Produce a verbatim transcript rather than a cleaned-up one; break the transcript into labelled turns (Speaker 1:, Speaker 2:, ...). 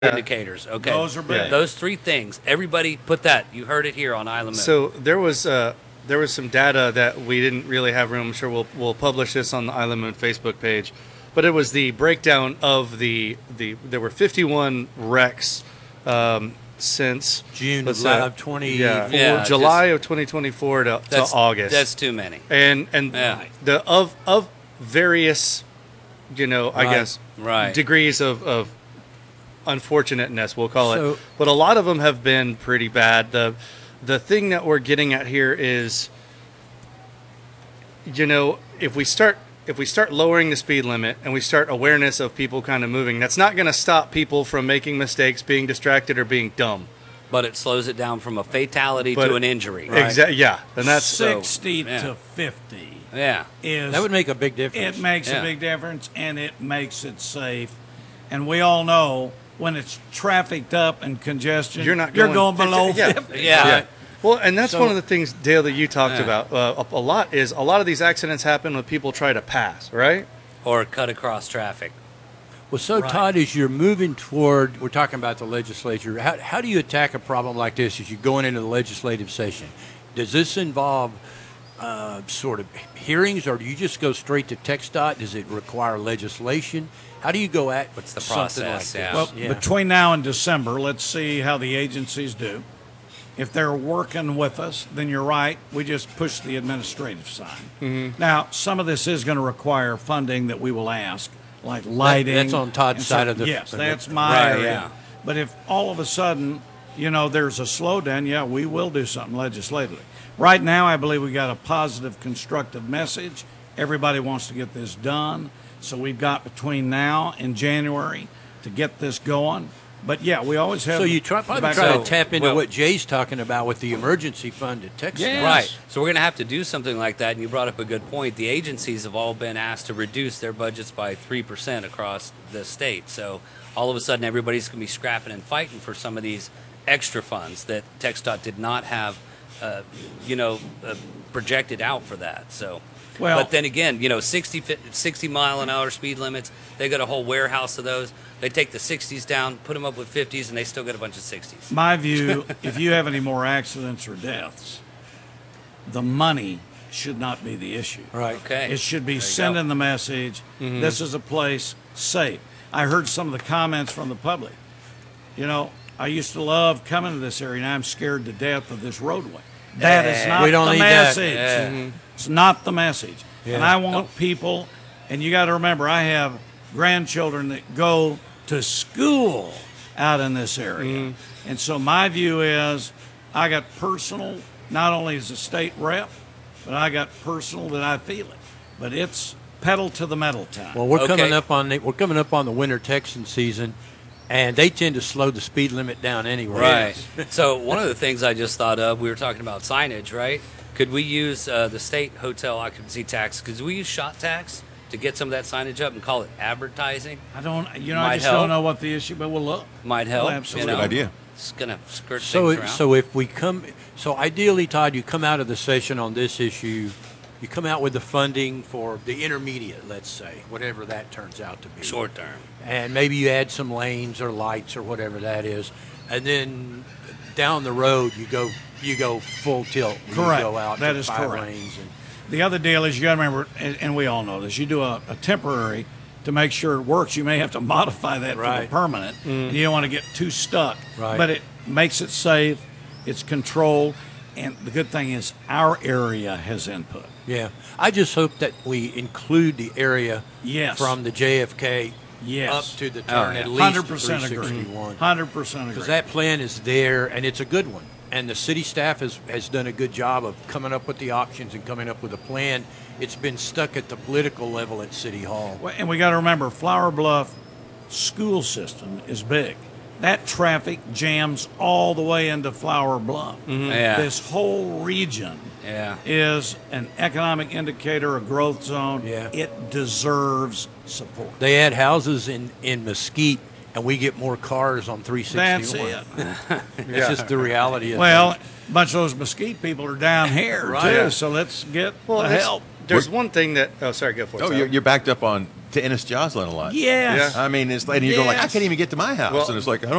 Speaker 1: indicators. Okay,
Speaker 2: Those are big.
Speaker 1: Those three things. Everybody put that. You heard it here on Island Moon.
Speaker 3: So there was uh, there was some data that we didn't really have room. I'm sure we'll we'll publish this on the Island Moon Facebook page, but it was the breakdown of the the. There were fifty-one wrecks um, since
Speaker 4: June
Speaker 3: what's
Speaker 4: of
Speaker 3: that?
Speaker 4: twenty.
Speaker 3: Yeah,
Speaker 1: Yeah,
Speaker 3: July of twenty twenty-four to, to
Speaker 1: that's,
Speaker 3: August.
Speaker 1: That's too many.
Speaker 3: and and
Speaker 1: Yeah.
Speaker 3: the of of various, you know, I
Speaker 4: Right.
Speaker 3: guess
Speaker 1: Right.
Speaker 3: degrees of of unfortunateness, we'll call
Speaker 4: So-
Speaker 3: it. But a lot of them have been pretty bad. The the thing that we're getting at here is, you know, if we start if we start lowering the speed limit and we start awareness of people kind of moving, that's not going to stop people from making mistakes, being distracted, or being dumb.
Speaker 1: But it slows it down from a fatality
Speaker 3: But-
Speaker 1: to an injury.
Speaker 3: Exactly. Yeah, and that's
Speaker 2: sixty
Speaker 1: yeah.
Speaker 2: to fifty
Speaker 1: Yeah.
Speaker 2: is
Speaker 4: That would make a big difference.
Speaker 2: it makes
Speaker 1: Yeah.
Speaker 2: a big difference, and it makes it safe. And we all know when it's trafficked up and congestion,
Speaker 3: You're not
Speaker 2: you're
Speaker 3: going
Speaker 2: going below
Speaker 3: fifty, yeah.
Speaker 2: fifty.
Speaker 1: Yeah.
Speaker 3: Yeah. Well, and that's
Speaker 4: So-
Speaker 3: one of the things, Dale, that you talked
Speaker 1: Yeah.
Speaker 3: about uh, a, a lot is a lot of these accidents happen when people try to pass, right?
Speaker 1: Or cut across traffic.
Speaker 4: Well, so
Speaker 2: Right.
Speaker 4: Todd, as you're moving toward, we're talking about the legislature. How, how do you attack a problem like this as you're going into the legislative session? Does this involve uh, sort of hearings, or do you just go straight to TxDOT? Does it require legislation? How do you go at
Speaker 1: What's the
Speaker 4: something
Speaker 1: process?
Speaker 4: like
Speaker 1: Yeah.
Speaker 4: this?
Speaker 2: Well, between now and December, let's see how the agencies do. If they're working with us, then you're right. We just push the administrative side.
Speaker 4: Mm-hmm.
Speaker 2: Now, some of this is going to require funding that we will ask, like lighting.
Speaker 4: that's on Todd's
Speaker 2: and
Speaker 4: side
Speaker 2: so-
Speaker 4: of the-
Speaker 2: Yes,
Speaker 4: the-
Speaker 2: that's my
Speaker 1: Right,
Speaker 2: area.
Speaker 1: yeah.
Speaker 2: But if all of a sudden, you know, there's a slowdown, yeah, we will do something legislatively. Right now, I believe we got a positive, constructive message. Everybody wants to get this done. So we've got between now and January to get this going. But yeah, we always have.
Speaker 4: So you try, probably
Speaker 2: back-
Speaker 4: try
Speaker 1: So,
Speaker 4: to tap into
Speaker 1: well-
Speaker 4: what Jay's talking about with the emergency fund at TxDOT.
Speaker 2: Yes.
Speaker 1: Right. So we're going to have to do something like that. And you brought up a good point. The agencies have all been asked to reduce their budgets by three percent across the state. So all of a sudden, everybody's going to be scrapping and fighting for some of these extra funds that TxDOT did not have, uh, you know, uh, projected out for that. So.
Speaker 2: Well-
Speaker 1: but then again, you know, sixty, sixty mile an hour speed limits, they got a whole warehouse of those. They take the sixties down, put them up with fifties, and they still get a bunch of sixties.
Speaker 2: My view, if you have any more accidents or deaths, the money should not be the issue.
Speaker 4: Right.
Speaker 1: Okay.
Speaker 2: It should be
Speaker 1: There you
Speaker 2: sending
Speaker 1: go.
Speaker 2: the message, this is a place safe. I heard some of the comments from the public. You know, I used to love coming to this area, and I'm scared to death of this roadway. That is not
Speaker 4: We don't
Speaker 2: the
Speaker 4: need that.
Speaker 2: message.
Speaker 1: Yeah.
Speaker 2: Mhm. It's not the message. And
Speaker 4: Yeah.
Speaker 2: I want people, and you got to remember, I have grandchildren that go to school out in this area. And so my view is I got personal, not only as a state rep, but I got personal that I feel it. But it's pedal to the metal time.
Speaker 4: Well, we're
Speaker 1: Okay.
Speaker 4: coming up on the, we're coming up on the winter Texan season, and they tend to slow the speed limit down anyway.
Speaker 1: Right. So one of the things I just thought of, we were talking about signage, right? Could we use uh, the state hotel occupancy tax? Could we use shot tax to get some of that signage up and call it advertising?
Speaker 2: I don't, you know, I
Speaker 1: Might
Speaker 2: just
Speaker 1: help.
Speaker 2: don't know what the issue, but we'll look.
Speaker 1: Might help.
Speaker 2: Well, absolutely.
Speaker 1: You know?
Speaker 5: Good idea.
Speaker 1: It's gonna skirt
Speaker 4: So,
Speaker 1: things
Speaker 4: it,
Speaker 1: around.
Speaker 4: so if we come, so ideally, Todd, you come out of the session on this issue, you come out with the funding for the intermediate, let's say, whatever that turns out to be.
Speaker 1: Short term.
Speaker 4: And maybe you add some lanes or lights or whatever that is, and then down the road you go you go full tilt. and
Speaker 2: Correct.
Speaker 4: You go out
Speaker 2: That
Speaker 4: to
Speaker 2: is
Speaker 4: five
Speaker 2: correct.
Speaker 4: lanes and,
Speaker 2: The other deal is you got to remember, and, and we all know this, you do a, a temporary to make sure it works. You may have to modify that for
Speaker 4: Right.
Speaker 2: the permanent, and you don't want to get too stuck.
Speaker 4: Right.
Speaker 2: But it makes it safe, it's controlled, and the good thing is our area has input.
Speaker 4: yeah. I just hope that we include the area
Speaker 2: Yes.
Speaker 4: from the J F K
Speaker 2: Yes.
Speaker 4: up to the turn
Speaker 1: yeah.
Speaker 4: at
Speaker 2: one
Speaker 4: least
Speaker 2: hundred
Speaker 4: to
Speaker 2: percent
Speaker 4: three
Speaker 2: agree.
Speaker 4: sixty-one.
Speaker 2: one hundred percent agree.
Speaker 4: Because that plan is there, and it's a good one. And the city staff has, has done a good job of coming up with the options and coming up with a plan. It's been stuck at the political level at City Hall.
Speaker 2: Well, and we got to remember, Flower Bluff school system is big. That traffic jams all the way into Flower Bluff.
Speaker 1: Yeah.
Speaker 2: This whole region
Speaker 1: Yeah.
Speaker 2: is an economic indicator, a growth zone.
Speaker 4: Yeah.
Speaker 2: It deserves support.
Speaker 4: They add houses in, in Mesquite, and we get more cars on three
Speaker 2: That's
Speaker 4: sixty-one.
Speaker 2: it.
Speaker 4: It's just the reality of
Speaker 2: Well,
Speaker 4: things.
Speaker 2: a bunch of those Mesquite people are down here
Speaker 4: Right.
Speaker 2: too, so let's get
Speaker 3: well.
Speaker 2: the
Speaker 3: There's,
Speaker 2: help.
Speaker 3: there's one thing that. Oh, sorry. Go for it.
Speaker 5: Oh,
Speaker 3: Tyler.
Speaker 5: you're, you're backed up on to Ennis Joslin a lot.
Speaker 2: Yes.
Speaker 3: Yeah.
Speaker 5: I mean, it's like, and you're going like, I
Speaker 2: Yes.
Speaker 5: can't even get to my house.
Speaker 3: Well-
Speaker 5: and it's like, I don't